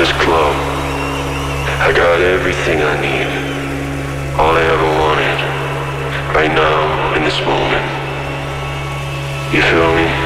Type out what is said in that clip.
this club. I got everything I need. All I ever wanted. Right now, in this moment. You feel me?